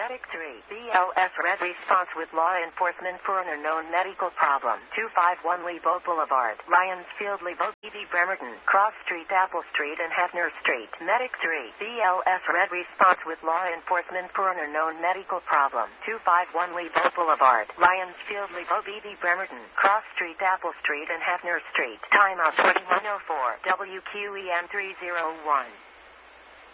Medic 3. BLS Red response with law enforcement for an unknown medical problem. 251 Lebo Boulevard, Lions Field, Lebo, E.D. Bremerton, Cross Street, Apple Street, and Hefner Street. Medic 3. BLS Red response with law enforcement for an unknown medical problem. 251 Lebo Boulevard, Lions Field, Lebo, E.D. Bremerton, Cross Street, Apple Street, and Hefner Street. Timeout 2104. WQEM 301.